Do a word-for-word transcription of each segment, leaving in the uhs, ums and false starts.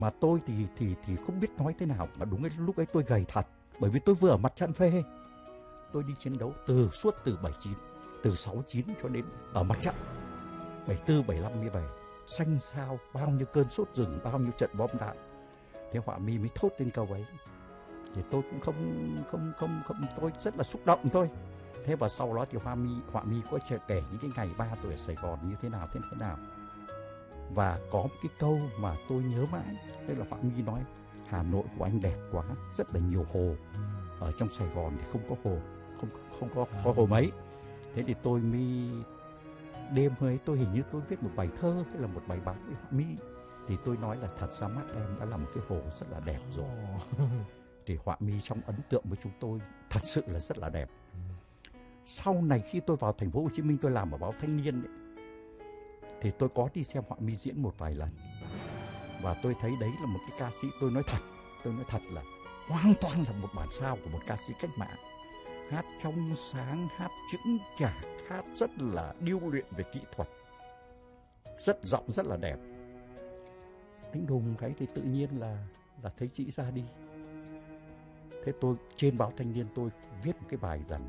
Mà tôi thì thì thì không biết nói thế nào, mà đúng cái lúc ấy tôi gầy thật, bởi vì tôi vừa ở mặt trận phê. Tôi đi chiến đấu từ suốt từ bảy chín, từ sáu chín cho đến ở mặt trận bảy tư bảy lăm mới về. Xanh xao bao nhiêu cơn sốt rừng, bao nhiêu trận bom đạn. Thế họa mi mới thốt lên câu ấy. Thì tôi cũng không không không không tôi rất là xúc động thôi. Thế và sau đó thì họa mi họa mi có kể những cái ngày ba tôi ở Sài Gòn như thế nào thế thế nào. Và có một cái câu mà tôi nhớ mãi, tức là họa mi nói: Hà Nội của anh đẹp quá, rất là nhiều hồ. Ở trong Sài Gòn thì không có hồ, không không có có hồ mấy. Thế thì tôi mới đêm hôm ấy tôi hình như tôi viết một bài thơ hay là một bài báo với họa mi, thì tôi nói là thật ra mắt em đã là một cái hồ rất là đẹp rồi. Thì họa mi trong ấn tượng với chúng tôi thật sự là rất là đẹp. Sau này khi tôi vào thành phố Hồ Chí Minh, tôi làm ở báo Thanh Niên ấy, thì tôi có đi xem họa mi diễn một vài lần. Và tôi thấy đấy là một cái ca sĩ, tôi nói thật, tôi nói thật là hoàn toàn là một bản sao của một ca sĩ cách mạng. Hát trong sáng, hát chững chạc, hát rất là điêu luyện về kỹ thuật, rất giọng rất là đẹp. Đánh đùng cái thì tự nhiên là là thấy chị ra đi. Thế tôi trên báo Thanh Niên tôi viết một cái bài rằng,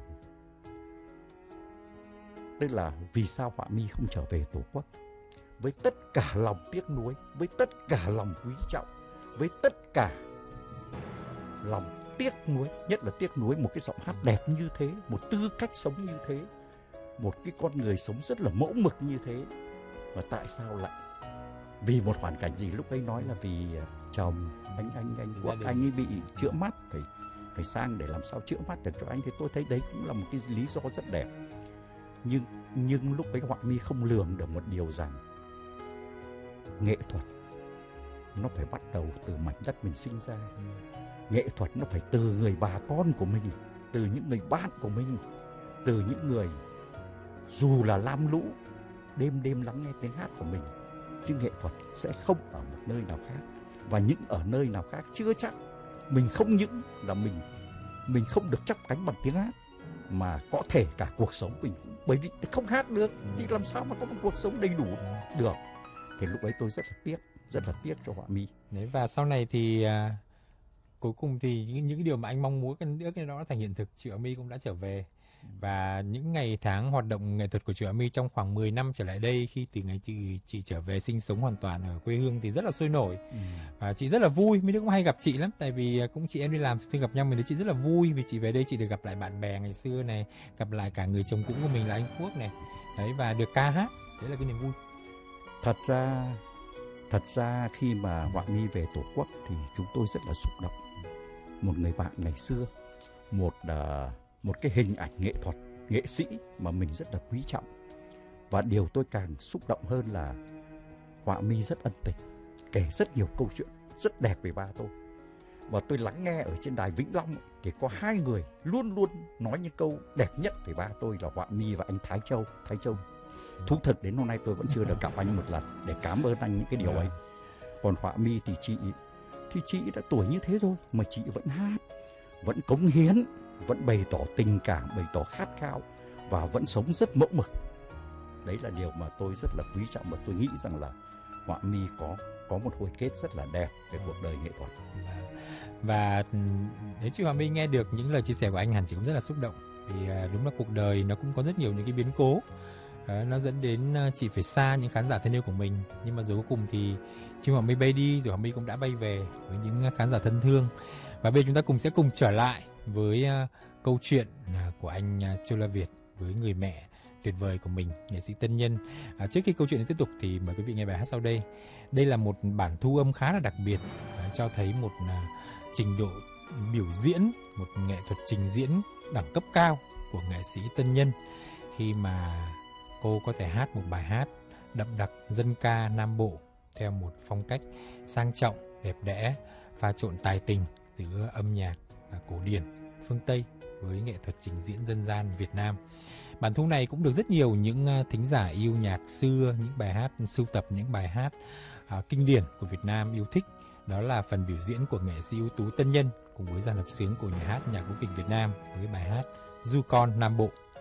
tức là vì sao họa mi không trở về Tổ quốc. Với tất cả lòng tiếc nuối, với tất cả lòng quý trọng, với tất cả lòng tiếc nuối, nhất là tiếc nuối một cái giọng hát đẹp như thế, một tư cách sống như thế, một cái con người sống rất là mẫu mực như thế, mà tại sao lại vì một hoàn cảnh gì? Lúc ấy nói là vì chồng anh anh anh của anh ấy bị chữa mắt, phải phải sang để làm sao chữa mắt được cho anh. Thì tôi thấy đấy cũng là một cái lý do rất đẹp. Nhưng nhưng lúc ấy họa mi không lường được một điều rằng nghệ thuật nó phải bắt đầu từ mảnh đất mình sinh ra. Nghệ thuật nó phải từ người bà con của mình, từ những người bạn của mình, từ những người dù là lam lũ đêm đêm lắng nghe tiếng hát của mình. Chứ nghệ thuật sẽ không ở một nơi nào khác, và những ở nơi nào khác chưa chắc. Mình không những là mình mình không được chắp cánh bằng tiếng hát, mà có thể cả cuộc sống mình cũng, bởi vì không hát được thì làm sao mà có một cuộc sống đầy đủ được. Thì lúc ấy tôi rất là tiếc, rất là tiếc cho họa mi. Đấy, và sau này thì à, cuối cùng thì những, những cái điều mà anh mong muốn cái ước cái đó đã thành hiện thực. Chị Họa mi cũng đã trở về. Và những ngày tháng hoạt động nghệ thuật của chị Họa mi trong khoảng mười năm trở lại đây, khi từ ngày chị, chị trở về sinh sống hoàn toàn ở quê hương thì rất là sôi nổi. Ừ. Và chị rất là vui, mấy đứa cũng hay gặp chị lắm. Tại vì cũng chị em đi làm thường gặp nhau, mình thấy chị rất là vui vì chị về đây chị được gặp lại bạn bè ngày xưa này, gặp lại cả người chồng cũ của mình là anh Quốc này. Đấy, và được ca hát, đấy là cái niềm vui. Thật ra Thật ra khi mà họa mi về Tổ quốc thì chúng tôi rất là xúc động. Một người bạn ngày xưa, một uh, một cái hình ảnh nghệ thuật, nghệ sĩ mà mình rất là quý trọng. Và điều tôi càng xúc động hơn là họa mi rất ân tình, kể rất nhiều câu chuyện rất đẹp về ba tôi. Và tôi lắng nghe ở trên đài Vĩnh Long thì có hai người luôn luôn nói những câu đẹp nhất về ba tôi là họa mi và anh Thái Châu. Thái Châu thú thực đến hôm nay tôi vẫn chưa được gặp anh một lần để cảm ơn anh những cái điều ấy. Còn họa mi thì chị thì chị đã tuổi như thế rồi mà chị vẫn hát, vẫn cống hiến, vẫn bày tỏ tình cảm, bày tỏ khát khao và vẫn sống rất mẫu mực. Đấy là điều mà tôi rất là quý trọng, và tôi nghĩ rằng là họa mi có có một hồi kết rất là đẹp về cuộc đời nghệ thuật. Và nếu chị Họa mi nghe được những lời chia sẻ của anh, hẳn chị cũng rất là xúc động. Vì đúng là cuộc đời nó cũng có rất nhiều những cái biến cố. Đó, nó dẫn đến chị phải xa những khán giả thân yêu của mình. Nhưng mà rồi cuối cùng thì chị Họa mi bay đi, rồi Họa mi cũng đã bay về với những khán giả thân thương. Và bây giờ chúng ta cùng sẽ cùng trở lại với uh, câu chuyện uh, của anh uh, Châu La Việt với người mẹ tuyệt vời của mình, nghệ sĩ Tân Nhân. uh, Trước khi câu chuyện tiếp tục thì mời quý vị nghe bài hát sau đây. Đây là một bản thu âm khá là đặc biệt, uh, cho thấy một uh, trình độ biểu diễn, một nghệ thuật trình diễn đẳng cấp cao của nghệ sĩ Tân Nhân, khi mà cô có thể hát một bài hát đậm đặc dân ca Nam Bộ theo một phong cách sang trọng, đẹp đẽ, pha trộn tài tình giữa âm nhạc cổ điển phương Tây với nghệ thuật trình diễn dân gian Việt Nam. Bản thu này cũng được rất nhiều những thính giả yêu nhạc xưa, những bài hát sưu tập, những bài hát uh, kinh điển của Việt Nam yêu thích. Đó là phần biểu diễn của nghệ sĩ ưu tú Tân Nhân cùng với dàn hợp xướng của nhà hát nhạc vũ kịch Việt Nam với bài hát Du Con Nam Bộ.